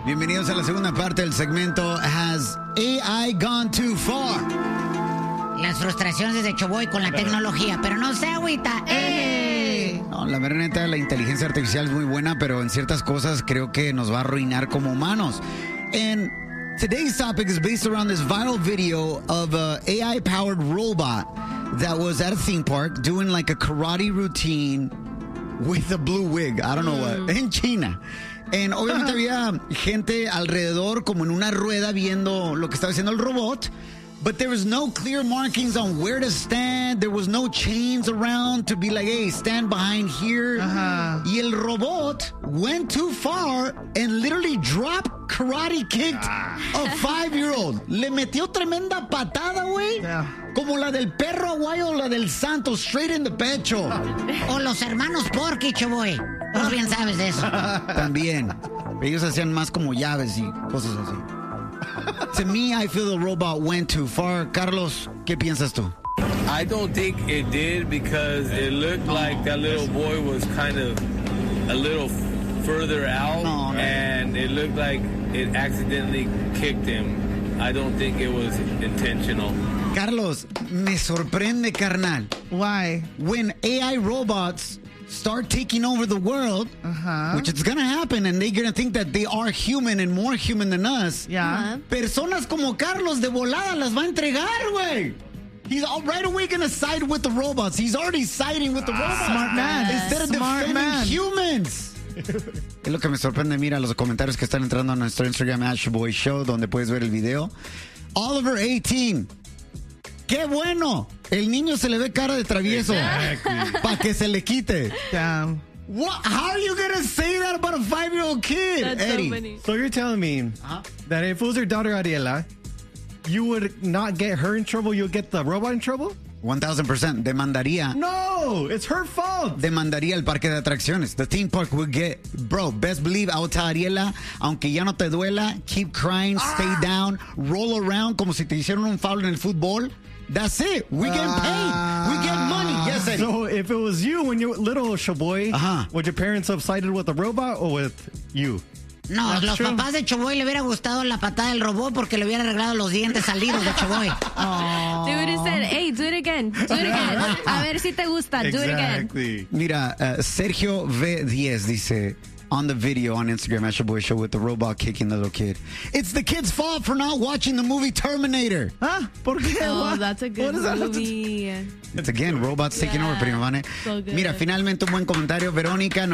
Bienvenidos a la segunda parte del segmento Has AI Gone Too Far? Las frustraciones de Choboy con la tecnología, pero no se agüita. No, la verdad neta, la inteligencia artificial es muy buena, pero en ciertas cosas creo que nos va a arruinar como humanos. And today's topic is based around this viral video of a AI-powered robot that was at a theme park doing like a karate routine with a blue wig. I don't know what. En China. And obviamente había gente alrededor como en una rueda viendo lo que estaba haciendo el robot. But there was no clear markings on where to stand. There was no chains around to be like, hey, stand behind here. Y el robot went too far and literally dropped karate kicked a 5-year-old. Le metió tremenda patada, güey. Yeah. Como la del perro aguayo o la del santo, straight in the pecho. O los hermanos Porky, Choboy. Tú bien sabes de eso. También. Ellos hacían más como llaves y cosas así. To me, I feel the robot went too far. Carlos, ¿qué piensas tú? I don't think it did because it looked like that little boy was kind of a little further out and it looked like it accidentally kicked him. I don't think it was intentional. Carlos, me sorprende, carnal. Why? When AI robots start taking over the world, which it's going to happen, and they're going to think that they are human and more human than us. Yeah. Personas como Carlos de volada las va a entregar, güey. He's right away going to side with the robots. He's already siding with the robots. Smart man. Instead of defending humans. Es lo que me sorprende, mira los comentarios que están entrando a nuestro Instagram, @ShoboyShow, donde puedes ver el video. Oliver 18. ¡Qué bueno! El niño se le ve cara de travieso. Para que se le quite. Damn. What? How are you going to say that about a 5-year-old kid, That's Eddie? so funny. So you're telling me that if it was your daughter Ariela, you would not get her in trouble, you'll get the robot in trouble? 1000%. Demandaría. No, it's her fault. Demandaría el parque de atracciones. The theme park would get, bro, best believe, I will tell Ariela, aunque ya no te duela, keep crying, stay down, roll around como si te hicieron un foul en el fútbol. That's it. We get paid. We get money. Yes, Eddie. So if it was you when you were little, Shoboy, would your parents have sided with the robot or with you? No, That's los true. papás de Choboy le hubiera gustado la patada del robot porque le hubiera arreglado los dientes salidos de Choboy. They would have said, hey, do it again. Do it again. A ver si te gusta. Do it again. Mira, Sergio V10 dice on the video on Instagram @ShoboyShow with the robot kicking the little kid. It's the kid's fault for not watching the movie Terminator. ¿Por qué? Oh, that's a good movie. It's again, robots taking over, prima Vane. So good. Mira, finalmente un buen comentario. Verónica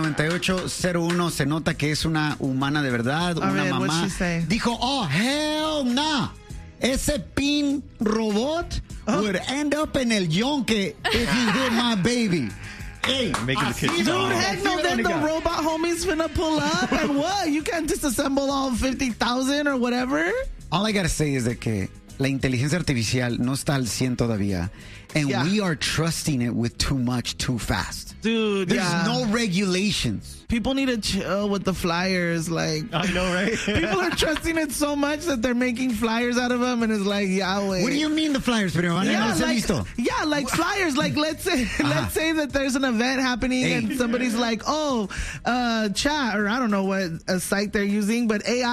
9801 se nota que es una humana de verdad, una ver, mamá. what'd she say? Dijo, oh, hell nah. Ese pin robot would end up en el yonke if he hit my baby. Hey, Making the kids Dude, heck no, then the robot homie's finna pull up and what? You can't disassemble all 50,000 or whatever? All I gotta say is de que la inteligencia artificial no está al 100 todavía. And we are trusting it with too much too fast. Dude, There's no regulations. People need to chill with the flyers. Like, I know, right? people are trusting it so much that they're making flyers out of them, and it's like, Yahweh. What do you mean the flyers, prima Vane? No los he visto. Yeah, like flyers. Like let's say that there's an event happening and somebody's like, oh, chat, or I don't know what a site they're using, but AI